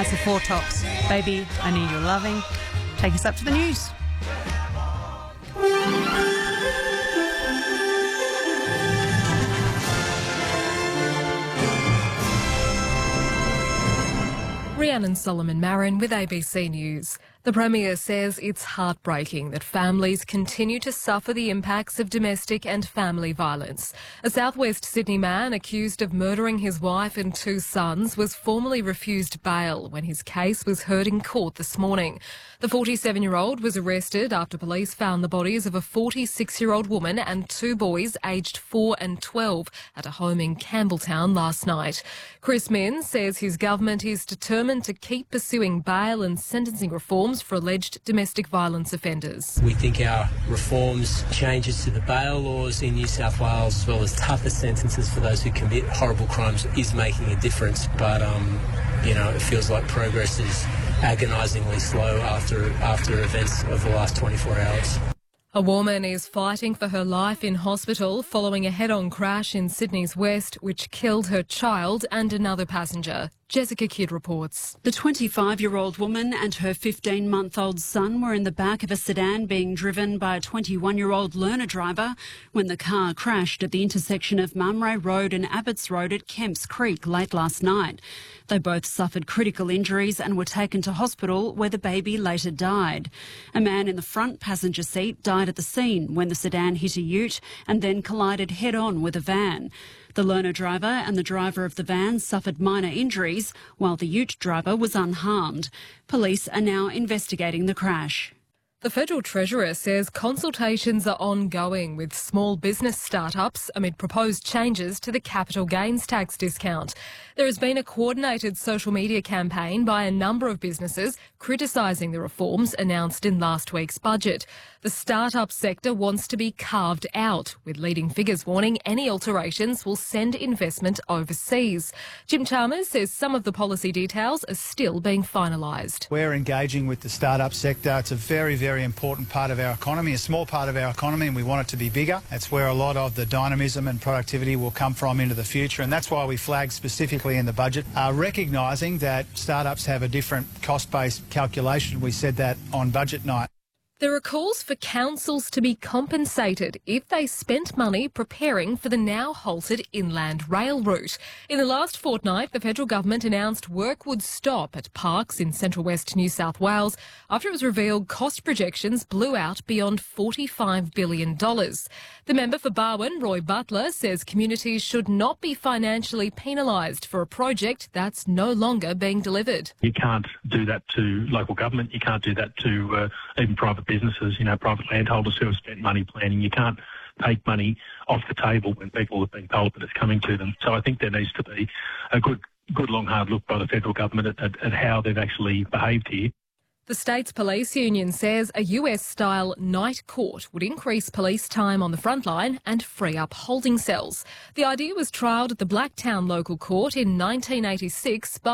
That's the Four Tops. Baby, I Need Your Loving. Take us up to the news. Rhiannon Solomon-Marin with ABC News. The Premier says it's heartbreaking that families continue to suffer the impacts of domestic and family violence. A southwest Sydney man accused of murdering his wife and two sons was formally refused bail when his case was heard in court this morning. The 47-year-old was arrested after police found the bodies of a 46-year-old woman and two boys aged 4 and 12 at a home in Campbelltown last night. Chris Minns says his government is determined to keep pursuing bail and sentencing reforms for alleged domestic violence offenders. We think our reforms, changes to the bail laws in New South Wales, as well as tougher sentences for those who commit horrible crimes, is making a difference. But, it feels like progress is agonisingly slow after events of the last 24 hours. A woman is fighting for her life in hospital following a head-on crash in Sydney's west, which killed her child and another passenger. Jessica Kidd reports. The 25-year-old woman and her 15-month-old son were in the back of a sedan being driven by a 21-year-old learner driver when the car crashed at the intersection of Mamre Road and Abbots Road at Kemps Creek late last night. They both suffered critical injuries and were taken to hospital, where the baby later died. A man in the front passenger seat died at the scene when the sedan hit a ute and then collided head-on with a van. The learner driver and the driver of the van suffered minor injuries, while the ute driver was unharmed. Police are now investigating the crash. The Federal Treasurer says consultations are ongoing with small business startups amid proposed changes to the capital gains tax discount. There has been a coordinated social media campaign by a number of businesses criticising the reforms announced in last week's budget. The startup sector wants to be carved out, with leading figures warning any alterations will send investment overseas. Jim Chalmers says some of the policy details are still being finalised. We're engaging with the startup sector. It's a very, very important part of our economy, a small part of our economy, and we want it to be bigger. That's where a lot of the dynamism and productivity will come from into the future, and that's why we flagged specifically in the budget, recognising that startups have a different cost-based calculation. We said that on budget night. There are calls for councils to be compensated if they spent money preparing for the now halted inland rail route. In the last fortnight, the federal government announced work would stop at parks in central west New South Wales after it was revealed cost projections blew out beyond $45 billion. The member for Barwon, Roy Butler, says communities should not be financially penalised for a project that's no longer being delivered. You can't do that to local government. You can't do that to even private businesses, private landholders who have spent money planning. You can't take money off the table when people have been told that it's coming to them. So I think there needs to be a good long, hard look by the federal government at how they've actually behaved here. The state's police union says a US-style night court would increase police time on the front line and free up holding cells. The idea was trialled at the Blacktown local court in 1986, but